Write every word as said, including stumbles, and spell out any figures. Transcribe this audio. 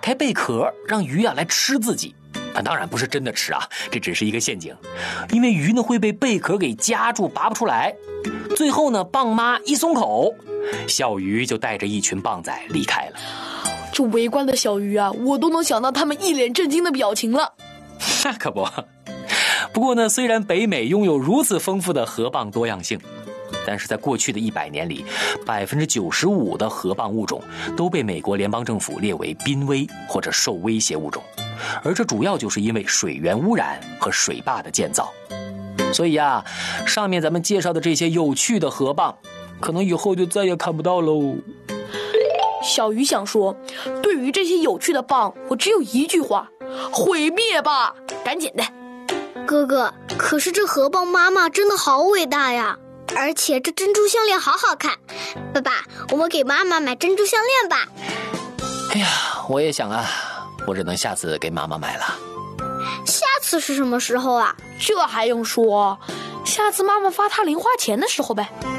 开贝壳，让鱼啊来吃自己。啊，当然不是真的吃啊，这只是一个陷阱，因为鱼呢会被贝壳给夹住，拔不出来。最后呢，蚌妈一松口，小鱼就带着一群蚌仔离开了。 这围观的小鱼啊，我都能想到他们一脸震惊的表情了。 那可不。不过呢，虽然北美拥有如此丰富的河蚌多样性，但是在过去的一百年里，百分之九十五的河蚌物种都被美国联邦政府列为濒危或者受威胁物种，而这主要就是因为水源污染和水坝的建造。所以啊，上面咱们介绍的这些有趣的河蚌，可能以后就再也看不到喽。 小鱼想说，对于这些有趣的蚌，我只有一句话：毁灭吧，赶紧的。 哥哥，可是这河蚌妈妈真的好伟大呀！而且这珍珠项链好好看，爸爸，我们给妈妈买珍珠项链吧。 哎呀，我也想啊，我只能下次给妈妈买了。 下次是什么时候啊？ 这还用说，下次妈妈发她零花钱的时候呗。